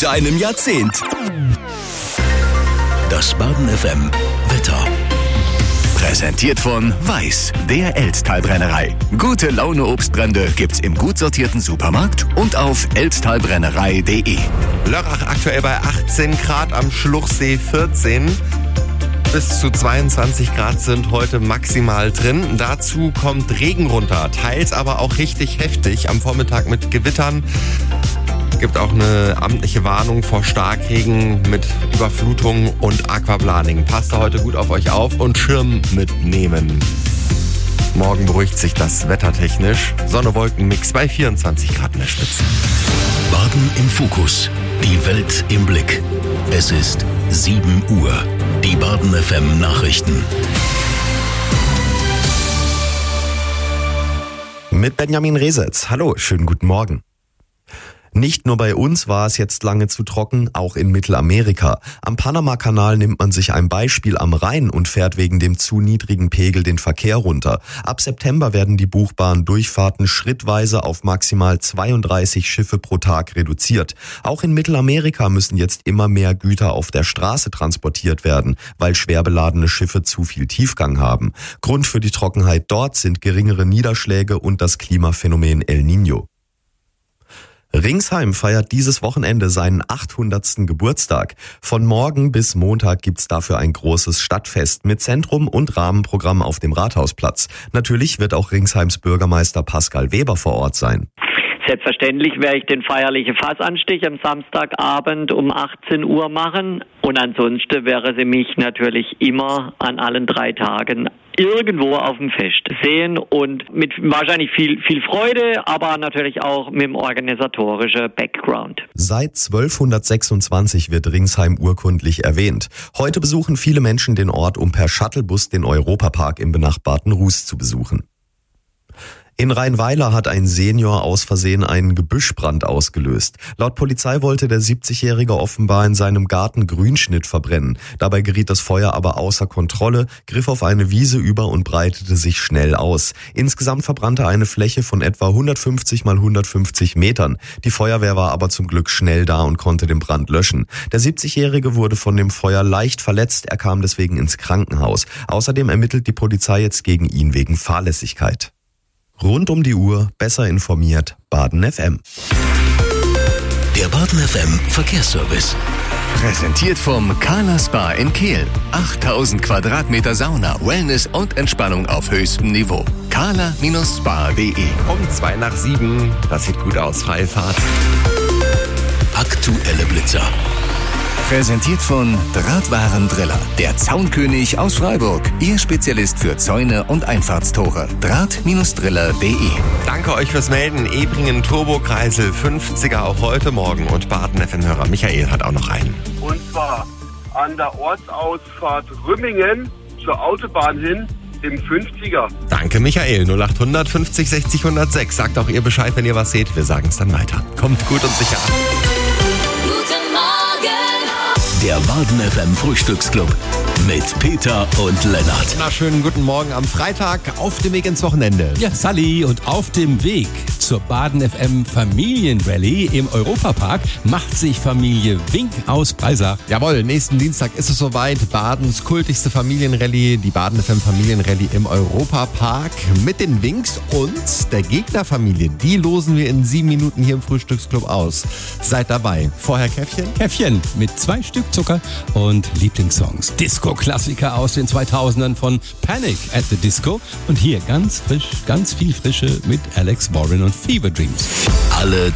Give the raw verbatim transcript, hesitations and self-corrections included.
deinem Jahrzehnt. Das Baden F M Wetter. Präsentiert von Weiß, der Elztal-Brennerei. Gute Laune Obstbrände gibt's im gut sortierten Supermarkt und auf elztalbrennerei punkt de. Lörrach aktuell bei achtzehn Grad, am Schluchsee vierzehn. Bis zu zweiundzwanzig Grad sind heute maximal drin. Dazu kommt Regen runter, teils aber auch richtig heftig. Am Vormittag mit Gewittern. Gibt auch eine amtliche Warnung vor Starkregen mit Überflutung und Aquaplaning. Passt da heute gut auf euch auf und Schirm mitnehmen. Morgen beruhigt sich das wettertechnisch. Sonne-Wolken-Mix bei vierundzwanzig Grad in der Spitze. Baden im Fokus. Die Welt im Blick. Es ist sieben Uhr. Die Baden F M Nachrichten. Mit Benjamin Resetz. Hallo, schönen guten Morgen. Nicht nur bei uns war es jetzt lange zu trocken, auch in Mittelamerika. Am Panama-Kanal nimmt man sich ein Beispiel am Rhein und fährt wegen dem zu niedrigen Pegel den Verkehr runter. Ab September werden die buchbaren Durchfahrten schrittweise auf maximal zweiunddreißig Schiffe pro Tag reduziert. Auch in Mittelamerika müssen jetzt immer mehr Güter auf der Straße transportiert werden, weil schwer beladene Schiffe zu viel Tiefgang haben. Grund für die Trockenheit dort sind geringere Niederschläge und das Klimaphänomen El Niño. Ringsheim feiert dieses Wochenende seinen achthundertsten Geburtstag. Von morgen bis Montag gibt's dafür ein großes Stadtfest mit Zentrum und Rahmenprogramm auf dem Rathausplatz. Natürlich wird auch Ringsheims Bürgermeister Pascal Weber vor Ort sein. Selbstverständlich werde ich den feierlichen Fassanstich am Samstagabend um achtzehn Uhr machen. Und ansonsten wäre sie mich natürlich immer an allen drei Tagen irgendwo auf dem Fest sehen und mit wahrscheinlich viel, viel Freude, aber natürlich auch mit dem organisatorischen Background. Seit zwölfhundertsechsundzwanzig wird Ringsheim urkundlich erwähnt. Heute besuchen viele Menschen den Ort, um per Shuttlebus den Europapark im benachbarten Ruß zu besuchen. In Rheinweiler hat ein Senior aus Versehen einen Gebüschbrand ausgelöst. Laut Polizei wollte der siebzigjährige offenbar in seinem Garten Grünschnitt verbrennen. Dabei geriet das Feuer aber außer Kontrolle, griff auf eine Wiese über und breitete sich schnell aus. Insgesamt verbrannte eine Fläche von etwa hundertfünfzig mal hundertfünfzig Metern. Die Feuerwehr war aber zum Glück schnell da und konnte den Brand löschen. Der siebzigjährige wurde von dem Feuer leicht verletzt, er kam deswegen ins Krankenhaus. Außerdem ermittelt die Polizei jetzt gegen ihn wegen Fahrlässigkeit. Rund um die Uhr, besser informiert, Baden F M. Der Baden F M Verkehrsservice. Präsentiert vom Kala Spa in Kehl. achttausend Quadratmeter Sauna, Wellness und Entspannung auf höchstem Niveau. kala Spa punkt de. Um zwei nach sieben, das sieht gut aus, freie Fahrt. Aktuelle Blitzer. Präsentiert von Drahtwarendriller, der Zaunkönig aus Freiburg. Ihr Spezialist für Zäune und Einfahrtstore. Draht-Driller punkt de. Danke euch fürs Melden. Ebringen Turbokreisel fünfziger auch heute Morgen. Und Baden F M-Hörer Michael hat auch noch einen. Und zwar an der Ortsausfahrt Rümmingen zur Autobahn hin im fünfziger. Danke Michael. null acht hundert fünfzig sechzig hundertsechs. Sagt auch ihr Bescheid, wenn ihr was seht. Wir sagen es dann weiter. Kommt gut und sicher an. Der Baden F M Frühstücksclub mit Peter und Lennart. Na, schönen guten Morgen am Freitag auf dem Weg ins Wochenende. Ja, Sally, und auf dem Weg zur Baden F M Familienrallye im Europapark macht sich Familie Wink aus Breisach. Jawohl, nächsten Dienstag ist es soweit. Badens kultigste Familienrallye, die Baden F M Familienrallye im Europapark mit den Winks und der Gegnerfamilie. Die losen wir in sieben Minuten hier im Frühstücksclub aus. Seid dabei. Vorher Käffchen? Käffchen mit zwei Stück Zucker und Lieblingssongs. Disco-Klassiker aus den zweitausendern von Panic at the Disco und hier ganz frisch, ganz viel Frische mit Alex Warren und Fever Dreams. Alle